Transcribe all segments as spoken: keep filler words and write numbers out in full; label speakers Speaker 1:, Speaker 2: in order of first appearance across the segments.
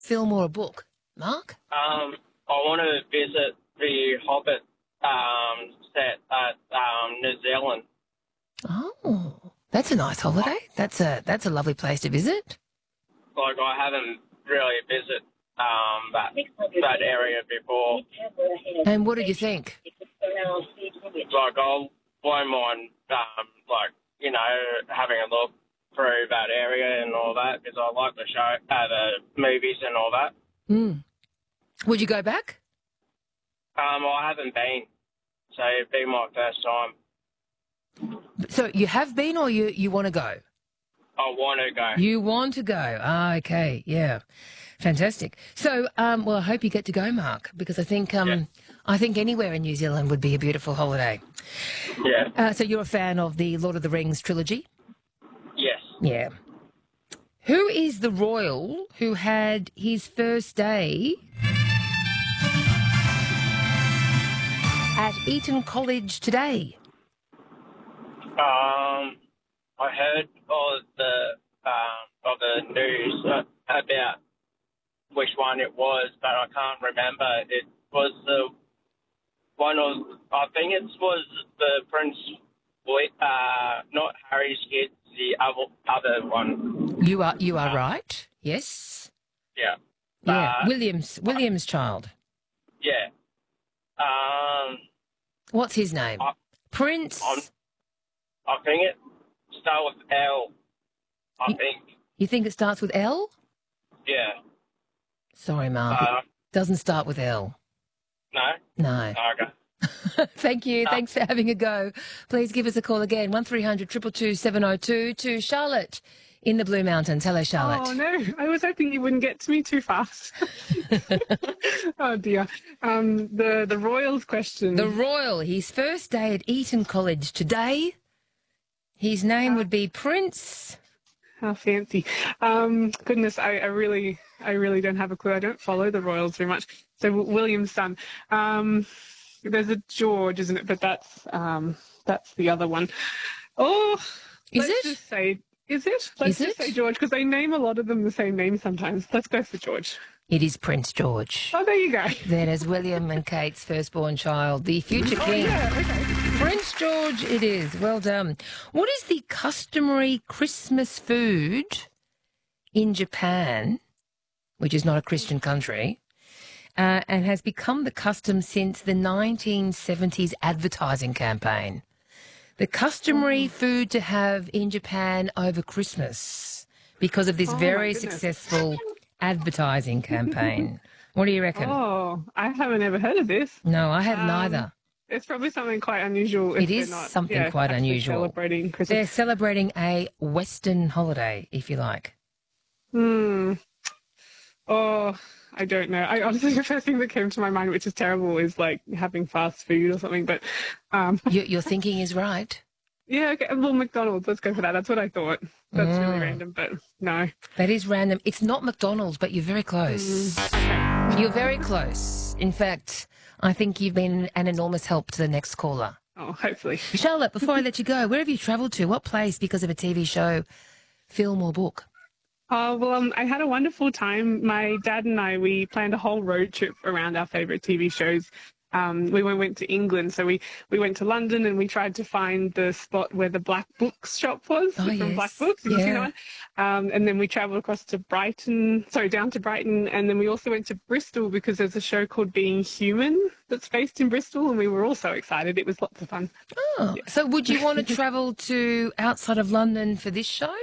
Speaker 1: film or a book? Mark?
Speaker 2: Um, I want to visit the Hobbit um, set at um, New Zealand.
Speaker 1: Oh, that's a nice holiday. That's a that's a lovely place to visit.
Speaker 2: Like, I haven't really visited um, that that area before.
Speaker 1: And what did you think?
Speaker 2: Like, I won't mind, um, like, you know, having a look through that area and all that, because I like the show, uh, the movies and all that.
Speaker 1: Mm. Would you go back?
Speaker 2: Um, I haven't been, so it'd be my first time.
Speaker 1: So you have been, or you, you want to go?
Speaker 2: I want to go.
Speaker 1: You want to go? Ah, okay, yeah, fantastic. So, um, well, I hope you get to go, Mark, because I think um,
Speaker 2: Yeah.
Speaker 1: I think anywhere in New Zealand would be a beautiful holiday.
Speaker 2: Yeah.
Speaker 1: Uh, so you're a fan of the Lord of the Rings trilogy?
Speaker 2: Yes.
Speaker 1: Yeah. Who is the royal who had his first day at Eton College today?
Speaker 2: Um, I heard of the um, of the news uh, about which one it was, but I can't remember. It was the one of, I think it was the Prince, uh, not Harry's kid, the other other one.
Speaker 1: You are you are uh, right. Yes.
Speaker 2: Yeah.
Speaker 1: Yeah.
Speaker 2: Uh,
Speaker 1: Williams Williams' child.
Speaker 2: Yeah. Um.
Speaker 1: What's his name?
Speaker 2: I,
Speaker 1: Prince.
Speaker 2: I'm, I think it starts with L. I
Speaker 1: you,
Speaker 2: think.
Speaker 1: You think it starts with L?
Speaker 2: Yeah.
Speaker 1: Sorry, Mark.
Speaker 2: Uh,
Speaker 1: it doesn't start with L.
Speaker 2: No?
Speaker 1: No.
Speaker 2: Okay.
Speaker 1: Thank you.
Speaker 2: Uh,
Speaker 1: Thanks for having a go. Please give us a call again, one three hundred two two two seven oh two, to Charlotte in the Blue Mountains. Hello, Charlotte.
Speaker 3: Oh, no. I was hoping you wouldn't get to me too fast. Oh, dear. Um, the, the Royals question.
Speaker 1: The Royal, his first day at Eton College today. His name uh, would be Prince.
Speaker 3: How fancy. Um, goodness, I, I really I really don't have a clue. I don't follow the Royals very much. So William's son. Um, there's a George, isn't it? But that's um, that's the other one. Oh,
Speaker 1: is
Speaker 3: let's
Speaker 1: it?
Speaker 3: Just say, is it? Let's
Speaker 1: is
Speaker 3: just
Speaker 1: it?
Speaker 3: say George, because they name a lot of them the same name sometimes. Let's go for George.
Speaker 1: It is Prince George.
Speaker 3: Oh, there you go.
Speaker 1: Then as William and Kate's firstborn child, the future
Speaker 3: oh,
Speaker 1: king.
Speaker 3: Yeah, okay.
Speaker 1: Prince George it is. Well done. What is the customary Christmas food in Japan, which is not a Christian country, uh, and has become the custom since the nineteen seventies advertising campaign? The customary
Speaker 3: oh.
Speaker 1: food to have in Japan over Christmas because of this
Speaker 3: oh,
Speaker 1: very successful advertising campaign. What do you reckon?
Speaker 3: Oh, I haven't ever heard of this.
Speaker 1: No, I haven't
Speaker 3: um,
Speaker 1: either.
Speaker 3: It's probably something quite unusual. If
Speaker 1: It is
Speaker 3: not,
Speaker 1: something
Speaker 3: yeah,
Speaker 1: quite unusual.
Speaker 3: Celebrating Christmas.
Speaker 1: They're celebrating a Western holiday, if you like.
Speaker 3: Hmm. Oh, I don't know. I honestly, the first thing that came to my mind, which is terrible, is like having fast food or something. But um,
Speaker 1: your, your thinking is right.
Speaker 3: Yeah, okay. Well, McDonald's. Let's go for that. That's what I thought. That's mm. really random, but no.
Speaker 1: That is random. It's not McDonald's, but you're very close.
Speaker 3: Mm.
Speaker 1: You're very close. In fact, I think you've been an enormous help to the next caller.
Speaker 3: Oh, hopefully.
Speaker 1: Charlotte, before I let you go, where have you travelled to? What place because of a T V show, film or book?
Speaker 3: Oh, well, um, I had a wonderful time. My dad and I, we planned a whole road trip around our favourite T V shows. Um, we went to England, so we, we went to London and we tried to find the spot where the Black Books shop was,
Speaker 1: oh,
Speaker 3: from
Speaker 1: yes.
Speaker 3: Black Books. Did
Speaker 1: yeah.
Speaker 3: you see that one? Um, and then we travelled across to Brighton, sorry, down to Brighton, and then we also went to Bristol because there's a show called Being Human that's based in Bristol, and we were all so excited. It was lots of fun.
Speaker 1: Oh, yeah. So would you want to travel to outside of London for this show?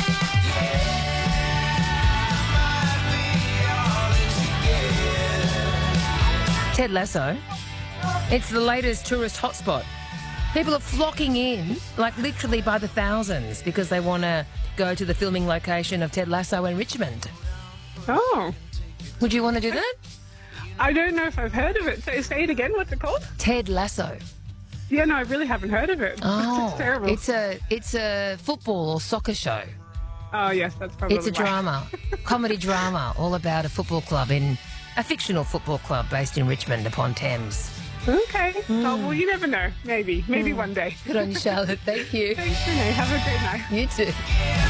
Speaker 1: Ted Lasso. It's the latest tourist hotspot. People are flocking in, like literally by the thousands, because they want to go to the filming location of Ted Lasso in Richmond.
Speaker 3: Oh.
Speaker 1: Would you want to do that?
Speaker 3: I don't know if I've heard of it. Say, say it again. What's it called?
Speaker 1: Ted Lasso.
Speaker 3: Yeah, no, I really haven't heard of it.
Speaker 1: Oh,
Speaker 3: it's terrible.
Speaker 1: It's a, it's a football or soccer show.
Speaker 3: Oh, yes, that's probably
Speaker 1: It's a
Speaker 3: right.
Speaker 1: drama, comedy drama, all about a football club in... a fictional football club based in Richmond upon Thames.
Speaker 3: Okay.
Speaker 1: Mm.
Speaker 3: Oh, well, you never know. Maybe. Maybe mm. one day.
Speaker 1: Good on you, Charlotte. Thank you.
Speaker 3: Thanks, Renee. Have a great night.
Speaker 1: You too.